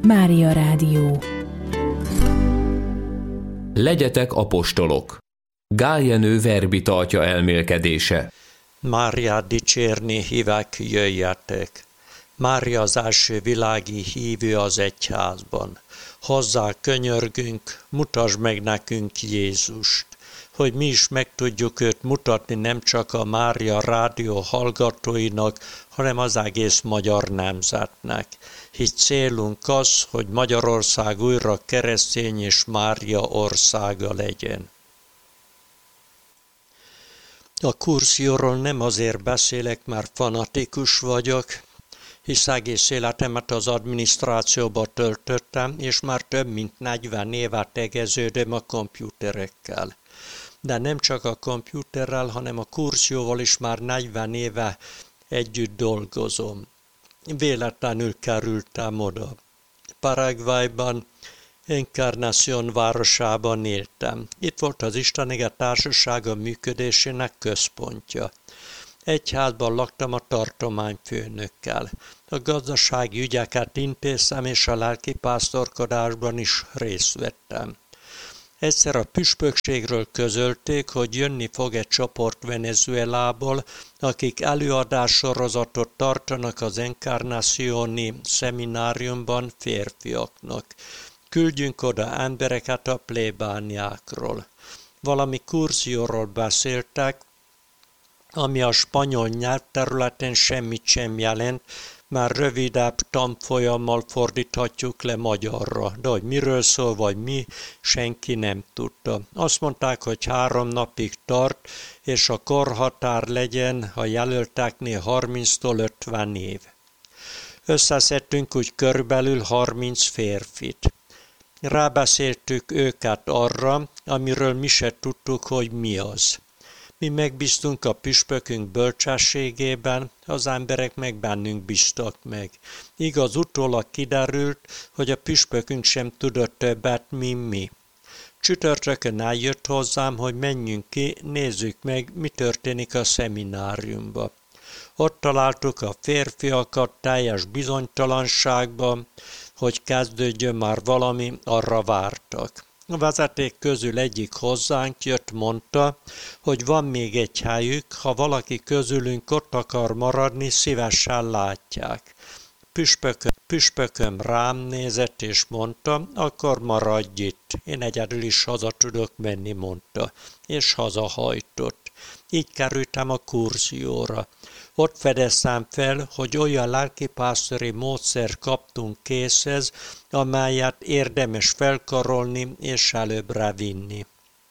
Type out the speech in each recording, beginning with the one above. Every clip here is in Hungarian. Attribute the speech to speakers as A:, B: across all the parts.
A: Mária Rádió.
B: Legyetek apostolok. Gál Jenő verbitartja elmélkedése.
C: Máriát dicsérni hívek, jöjjetek. Mária az első világi hívő az egyházban. Hozzá könyörgünk, mutasd meg nekünk Jézust, hogy mi is meg tudjuk őt mutatni nem csak a Mária Rádió hallgatóinak, hanem az egész magyar nemzetnek. Hisz célunk az, hogy Magyarország újra keresztény és Mária országa legyen. A kurzióról nem azért beszélek, mert fanatikus vagyok, hisz egész életemet az adminisztrációba töltöttem, és már több mint 40 éve tegeződöm a komputerekkel. De nem csak a komputerrel, hanem a kurzióval is már 40 éve együtt dolgozom. Véletlenül kerültem oda. Paraguayban, Encarnación városában éltem. Itt volt az Istenige Társasága működésének központja. Egyházban laktam a tartományfőnökkel. A gazdasági ügyeket intéztem, és a lelkipásztorkodásban is részt vettem. Egyszer a püspökségről közölték, hogy jönni fog egy csoport Venezuelából, akik előadássorozatot tartanak az Encarnacióni szemináriumban férfiaknak. Küldjünk oda embereket a plébániákról. Valami kurzióról beszéltek, ami a spanyol nyelvterületen semmit sem jelent, már rövidebb tanfolyammal fordíthatjuk le magyarra, de hogy miről szól, vagy mi, senki nem tudta. Azt mondták, hogy 3 napig tart, és a korhatár legyen a jelölteknél 30-tól 50 év. Összeszedtünk úgy körülbelül 30 férfit. Rábeszéltük őket arra, amiről mi se tudtuk, hogy mi az. Mi megbíztunk a püspökünk bölcsességében, az emberek meg bennünk bíztak meg. Igaz, utólag kiderült, hogy a püspökünk sem tudott többet, mint mi. Csütörtökön eljött hozzám, hogy menjünk ki, nézzük meg, mi történik a szemináriumban. Ott találtuk a férfiakat teljes bizonytalanságban, hogy kezdődjön már valami, arra vártak. A vezeték közül egyik hozzánk jött, mondta, hogy van még egy helyük, ha valaki közülünk ott akar maradni, szívesen látják. Püspököm rám nézett és mondta, akkor maradj itt. Én egyedül is haza tudok menni, mondta, és hazahajtott. Így kerültem a kurzióra. Ott fedeztem fel, hogy olyan lelkipásztori módszer kaptunk készhez, amelyet érdemes felkarolni és előbbre vinni.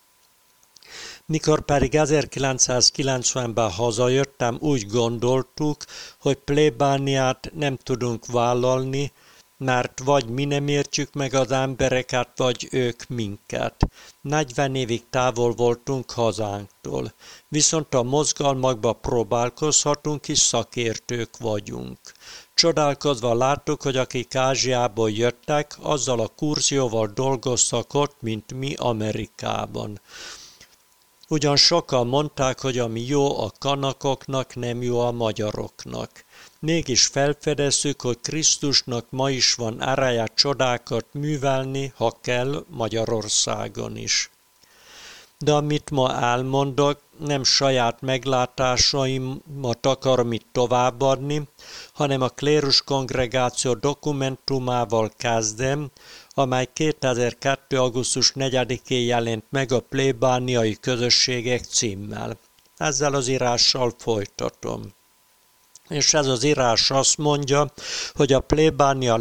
C: Mikor pedig 1990-ben hazajöttem, úgy gondoltuk, hogy plébániát nem tudunk vállalni, mert vagy mi nem értjük meg az embereket, vagy ők minket. 40 évig távol voltunk hazánktól, viszont a mozgalmakba próbálkozhatunk, hisz szakértők vagyunk. Csodálkozva láttuk, hogy akik Ázsiából jöttek, azzal a kurzióval dolgoztak ott, mint mi Amerikában. Ugyan sokan mondták, hogy ami jó a kanakoknak, nem jó a magyaroknak. Mégis felfedezzük, hogy Krisztusnak ma is van ereje csodákat művelni, ha kell, Magyarországon is. De amit ma elmondok, nem saját meglátásaimat akarom itt továbbadni, hanem a Klérus Kongregáció dokumentumával kezdem, amely 2002. augusztus 4-én jelent meg a plébániai közösségek címmel. Ezzel az írással folytatom. És ez az írás azt mondja, hogy a plébánia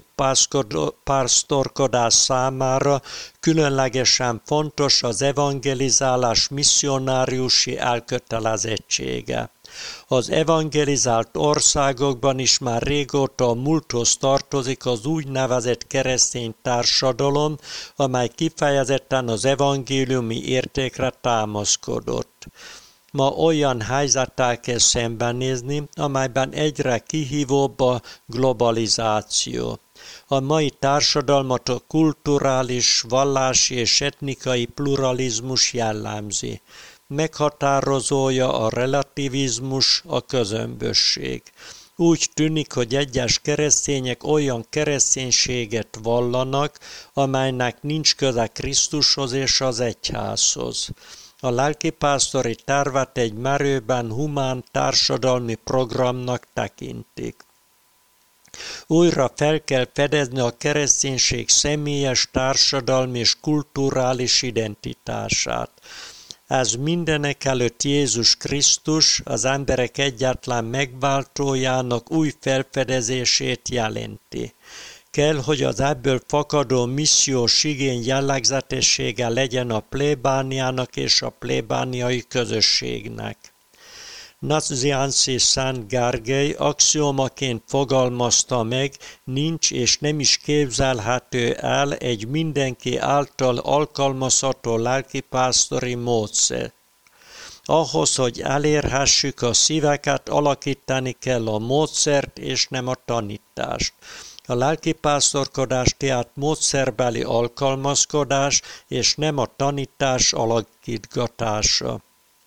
C: lelkipásztorkodás számára különlegesen fontos az evangelizálás misszionáriusi elkötelezettsége. Az evangelizált országokban is már régóta a múlthoz tartozik az úgynevezett keresztény társadalom, amely kifejezetten az evangéliumi értékre támaszkodott. Ma olyan helyzettel kell szembenézni, amelyben egyre kihívóbb a globalizáció. A mai társadalmat a kulturális, vallási és etnikai pluralizmus jellemzi. Meghatározója a relativizmus, a közömbösség. Úgy tűnik, hogy egyes keresztények olyan kereszténységet vallanak, amelynek nincs köze Krisztushoz és az egyházhoz. A lelkipásztori tervet egy merőben humán társadalmi programnak tekintik. Újra fel kell fedezni a kereszténység személyes, társadalmi és kulturális identitását. Ez mindenekelőtt Jézus Krisztus, az emberek egyetlen megváltójának új felfedezését jelenti. Kell, hogy az ebből fakadó missziós igény jellegzetessége legyen a plébániának és a plébániai közösségnek. Nazianzi Szent Gergely axiomaként fogalmazta meg, nincs és nem is képzelhető el egy mindenki által alkalmazható lelkipásztori módszer. Ahhoz, hogy elérhessük a szíveket, alakítani kell a módszert és nem a tanítást. A lelkipásztorkodás tehát módszerbeli alkalmazkodás és nem a tanítás alakítgatása.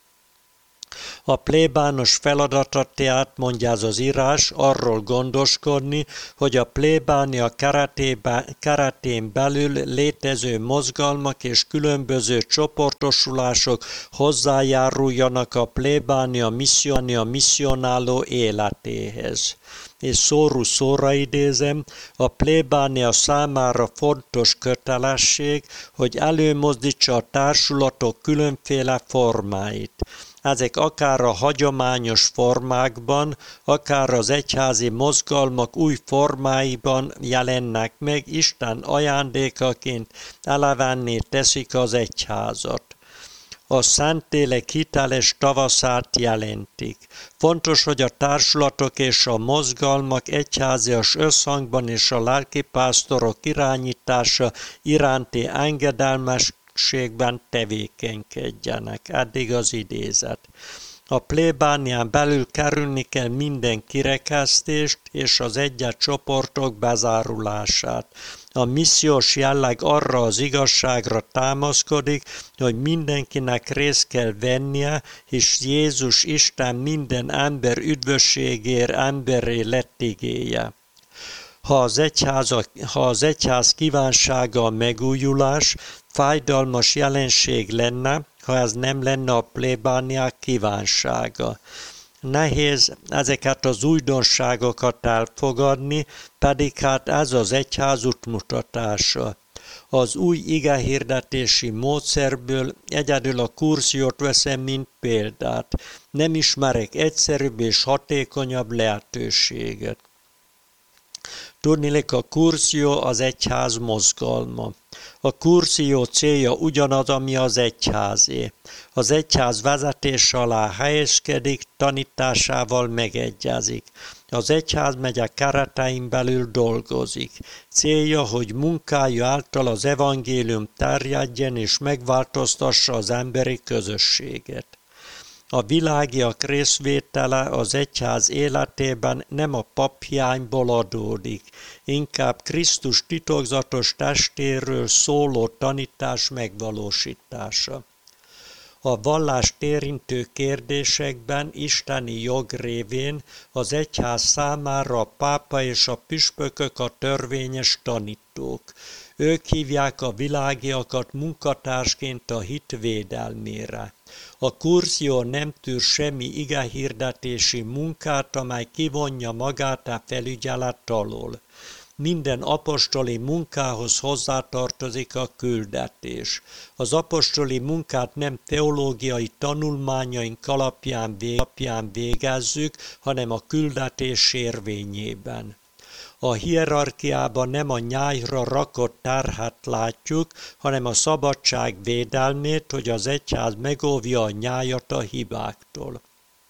C: A plébános feladata tehát, mondja az írás, arról gondoskodni, hogy a plébánia keretén belül létező mozgalmak és különböző csoportosulások hozzájáruljanak a plébánia misszionáló életéhez. És szóró szóra idézem, a plébánia számára fontos kötelesség, hogy előmozdítsa a társulatok különféle formáit. Ezek akár a hagyományos formákban, akár az egyházi mozgalmak új formáiban jelennek meg, Isten ajándékaként elevenné teszik az egyházat. A Szentlélek hiteles tavaszát jelentik. Fontos, hogy a társulatok és a mozgalmak egyházias összhangban és a lelkipásztorok irányítása iránti engedelmességben tevékenykedjenek. Eddig az idézet. A plébánián belül kerülni kell minden kirekesztést és az egyes csoportok bezárulását. A missziós jelleg arra az igazságra támaszkodik, hogy mindenkinek részt kell vennie, és Jézus Isten minden ember üdvösségért emberré lett igéje. Ha az egyház kívánsága a megújulás, fájdalmas jelenség lenne, ha ez nem lenne a plébániák kívánsága. Nehéz ezeket az újdonságokat elfogadni, pedig hát ez az egyház útmutatása. Az új igehirdetési módszerből egyedül a kurziót veszem, mint példát. Nem ismerek egyszerűbb és hatékonyabb lehetőséget. Tudniillik, a kurzió az egyház mozgalma. A kurzió célja ugyanaz, ami az egyházé. Az egyház vezetés alá helyezkedik, tanításával megegyezik. Az egyházmegye keretein belül dolgozik. Célja, hogy munkája által az evangélium terjedjen és megváltoztassa az emberi közösséget. A világiak részvétele az egyház életében nem a paphiányból adódik, inkább Krisztus titokzatos testéről szóló tanítás megvalósítása. A vallást érintő kérdésekben isteni jog révén az egyház számára a pápa és a püspökök a törvényes tanítók. Ők hívják a világiakat munkatársként a hit védelmére. A kurzió nem tűr semmi igehirdetési munkát, amely kivonja magát a felügyelet alól. Minden apostoli munkához hozzátartozik a küldetés. Az apostoli munkát nem teológiai tanulmányaink alapján végezzük, hanem a küldetés érvényében. A hierarchiában nem a nyájra rakott terhet látjuk, hanem a szabadság védelmét, hogy az egyház megóvja a nyájat a hibáktól.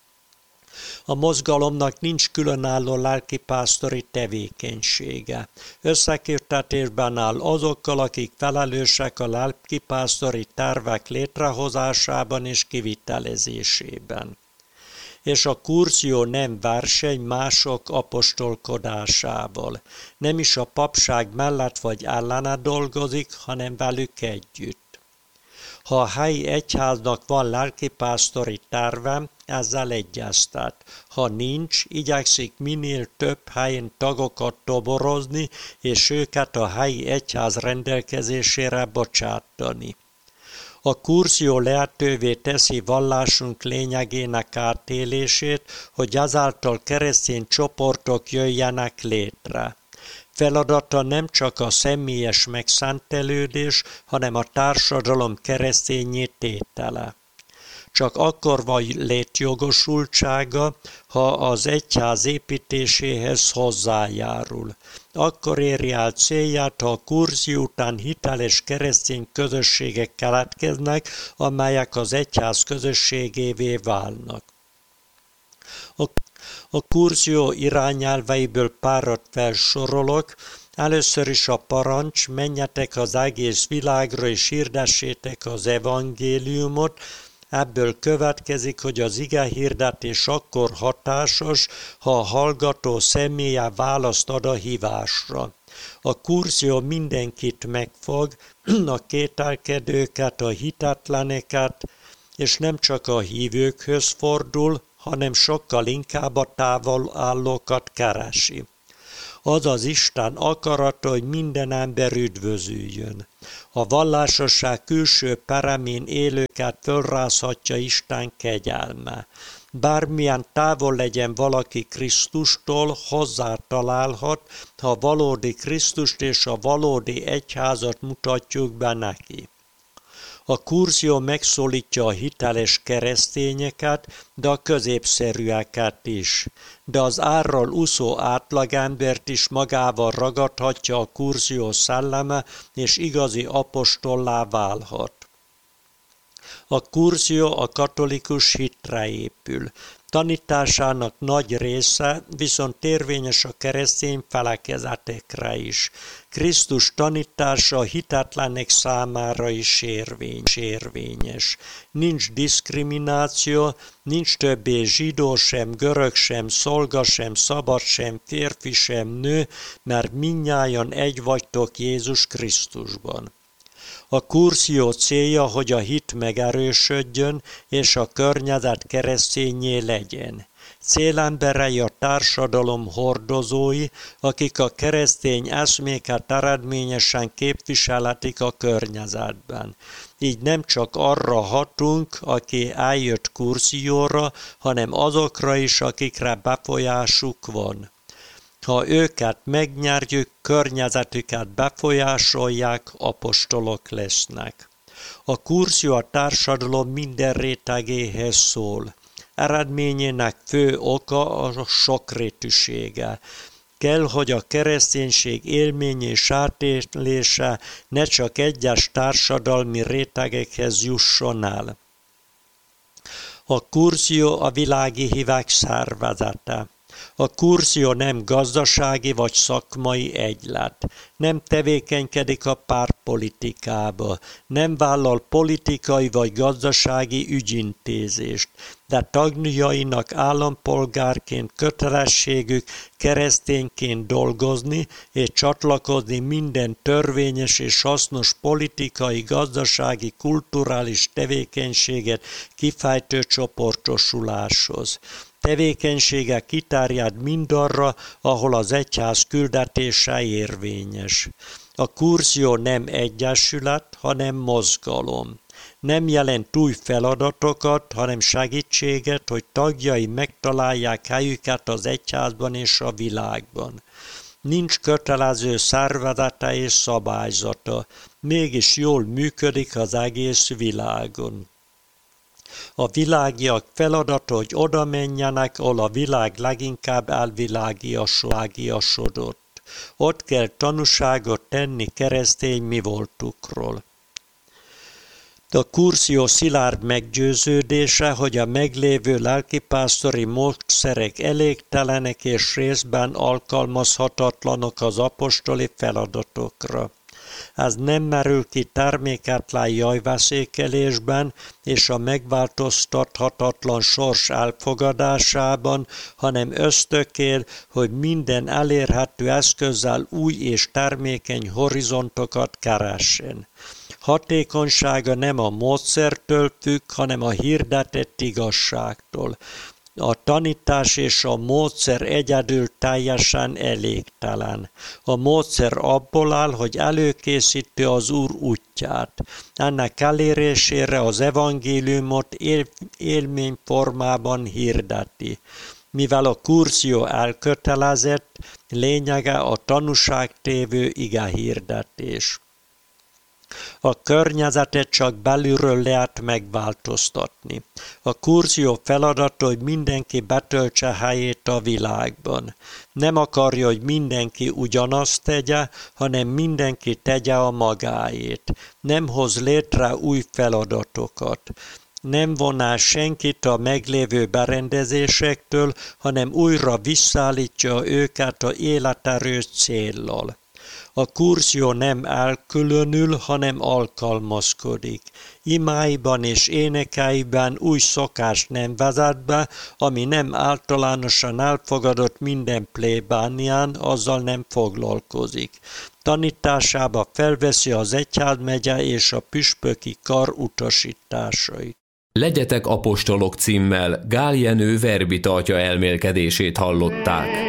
C: A mozgalomnak nincs különálló lelkipásztori tevékenysége. Összeköttetésben áll azokkal, akik felelősek a lelkipásztori tervek létrehozásában és kivitelezésében. És a kurzió nem verseny mások apostolkodásával. Nem is a papság mellett vagy ellene dolgozik, hanem velük együtt. Ha a helyi egyháznak van lelkipásztori terve, ezzel egyeztet. Ha nincs, igyekszik minél több helyen tagokat toborozni, és őket a helyi egyház rendelkezésére bocsátani. A kurzió lehetővé teszi vallásunk lényegének átélését, hogy ezáltal keresztény csoportok jöjjenek létre. Feladata nem csak a személyes megszentelődés, hanem a társadalom keresztényé tétele. Csak akkor van létjogosultsága, ha az egyház építéséhez hozzájárul. Akkor éri el célját, ha a kurzió után hiteles keresztény közösségek keletkeznek, amelyek az egyház közösségévé válnak. A kurzió irányelveiből párat felsorolok. Először is a parancs, menjetek az egész világra és hirdessétek az evangéliumot. Ebből következik, hogy az igehirdetés akkor hatásos, ha a hallgató személye választ ad a hívásra. A kurzió mindenkit megfog, a kételkedőket, a hitetleneket, és nem csak a hívőkhöz fordul, hanem sokkal inkább a távol állókat keresi. Az az Isten akarata, hogy minden ember üdvözüljön. A vallásosság külső peremén élőket fölrázhatja Isten kegyelme. Bármilyen távol legyen valaki Krisztustól, hozzá találhat, ha valódi Krisztust és a valódi egyházat mutatjuk be neki. A kurzió megszólítja a hiteles keresztényeket, de a középszerűeket is. De az árral úszó átlagembert is magával ragadhatja a kurzió szelleme, és igazi apostollá válhat. A kurzió a katolikus hitre épül. Tanításának nagy része viszont érvényes a keresztény felekezetekre is. Krisztus tanítása a hitetlenek számára is érvényes. Nincs diszkrimináció, nincs többé zsidó sem, görög sem, szolga sem, szabad sem, férfi sem, nő, mert mindnyájan egy vagytok Jézus Krisztusban. A kurzió célja, hogy a hit megerősödjön, és a környezet keresztényé legyen. Célemberei a társadalom hordozói, akik a keresztény eszméket eredményesen képviselhetik a környezetben. Így nem csak arra hatunk, aki eljött kurzióra, hanem azokra is, akikre befolyásuk van. Ha őket megnyerjük, környezetüket befolyásolják, apostolok lesznek. A kurzió a társadalom minden rétegéhez szól. Eredményének fő oka a sokrétűsége. Kell, hogy a kereszténység élmény és átélése ne csak egyes társadalmi rétegekhez jusson el. A kurzió a világi hívek szervezete. A kurzió nem gazdasági vagy szakmai egylet, nem tevékenykedik a pártpolitikába, nem vállal politikai vagy gazdasági ügyintézést, de tagjainak állampolgárként kötelességük keresztényként dolgozni és csatlakozni minden törvényes és hasznos politikai, gazdasági, kulturális tevékenységet kifejtő csoportosuláshoz. Tevékenysége kiterjed mindarra, ahol az egyház küldetése érvényes. A kurzió nem egyesület, hanem mozgalom. Nem jelent új feladatokat, hanem segítséget, hogy tagjai megtalálják helyüket az egyházban és a világban. Nincs kötelező szervezete és szabályzata, mégis jól működik az egész világon. A világiak feladata, hogy oda menjenek, ahol a világ leginkább elvilágiasodott. Ott kell tanúságot tenni keresztény mi voltukról. A kurzió szilárd meggyőződése, hogy a meglévő lelkipásztori módszerek elégtelenek és részben alkalmazhatatlanok az apostoli feladatokra. Ez nem merül ki terméketlen jajveszékelésben és a megváltoztathatatlan sors elfogadásában, hanem ösztökél, hogy minden elérhető eszközzel új és termékeny horizontokat keressen. Hatékonysága nem a módszertől függ, hanem a hirdetett igazságtól. A tanítás és a módszer egyedül teljesen elégtelen. A módszer abból áll, hogy előkészíti az Úr útját. Ennek elérésére az evangéliumot élményformában hirdeti. Mivel a kurzió elkötelezett, lényege a tanúságtévő igehirdetés. A környezetet csak belülről lehet megváltoztatni. A kurzió feladata, hogy mindenki betöltse helyét a világban. Nem akarja, hogy mindenki ugyanazt tegye, hanem mindenki tegye a magáét. Nem hoz létre új feladatokat. Nem von el senkit a meglévő berendezésektől, hanem újra visszaállítja őket az életerős céllal. A kurzió nem elkülönül, hanem alkalmazkodik. Imáiban és énekeiben új szokást nem vezet be, ami nem általánosan elfogadott minden plébánián, azzal nem foglalkozik. Tanításába felveszi az egyházmegye és a püspöki kar utasításait.
B: Legyetek apostolok címmel Gál Jenő verbitartja elmélkedését hallották.